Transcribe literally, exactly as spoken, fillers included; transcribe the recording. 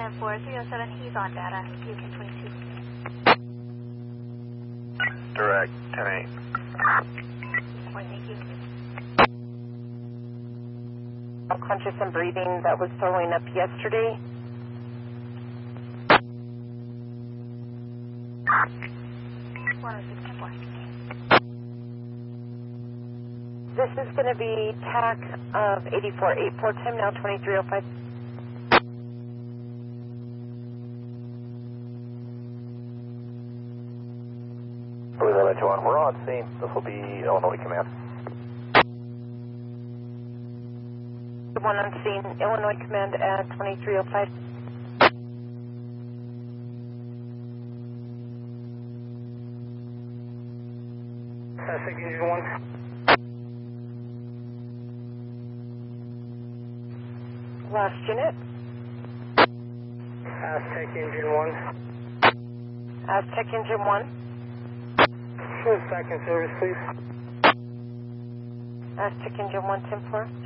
ten four three oh seven, he's on data, U K twenty-two. Direct, ten eight. Point, thank you. Unconscious and breathing that was throwing up yesterday. one oh six, ten four. This is going to be T A C of eighty-four eighty-four, time now twenty-three oh five. eleven two one, we're on scene. This will be Illinois Command. One on scene, Illinois Command at twenty-three oh five. Aztec Engine one. Last unit. Aztec Engine one. Aztec Engine one. Back in service, please. Aztec Engine one, ten four.